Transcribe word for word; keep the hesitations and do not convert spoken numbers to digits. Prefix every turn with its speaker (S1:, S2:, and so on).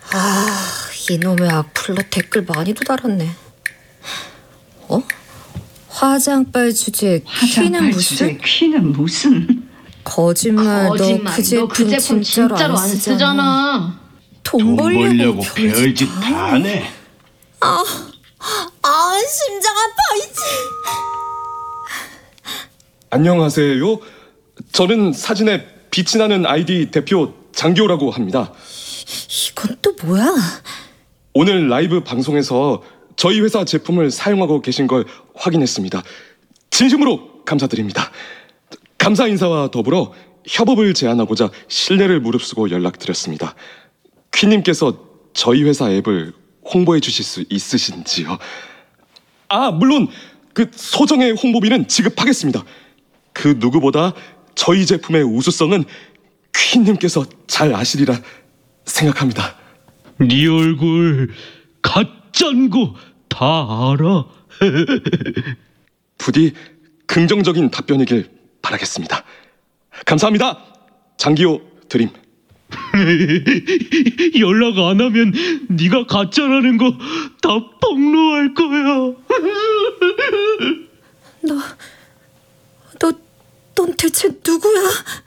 S1: 아, 이놈의 악플러 댓글 많이도 달았네. 어? 화장빨 주제에
S2: 화장빨 주제에 퀴는 무슨?
S1: 거짓말.
S3: 거짓말.
S1: 너 그 제품,
S3: 너 그 제품
S1: 진짜로,
S3: 진짜로
S1: 안
S3: 안
S1: 쓰잖아.
S3: 쓰잖아.
S1: 돈,
S4: 돈
S1: 벌려고,
S4: 벌려고
S1: 별짓
S4: 별짓
S1: 다
S4: 다 하네.
S1: 아, 아, 심장 아파, 이제.
S5: 안녕하세요. 저는 사진에 빛이 나는 아이디 대표 장기호라고 합니다.
S1: 이건 또 뭐야?
S5: 오늘 라이브 방송에서 저희 회사 제품을 사용하고 계신 걸 확인했습니다. 진심으로 감사드립니다. 감사 인사와 더불어 협업을 제안하고자 신뢰를 무릅쓰고 연락드렸습니다. 퀸님께서 저희 회사 앱을 홍보해 주실 수 있으신지요? 아, 물론 그 소정의 홍보비는 지급하겠습니다. 그 누구보다 저희 제품의 우수성은 퀸님께서 잘 아시리라 생각합니다.
S4: 네 얼굴 가짠 거 다 알아.
S5: 부디 긍정적인 답변이길 바라겠습니다. 감사합니다. 장기호 드림.
S4: 연락 안 하면 네가 가짜라는 거 다 폭로할 거야.
S1: 너, 너, 넌 대체 누구야?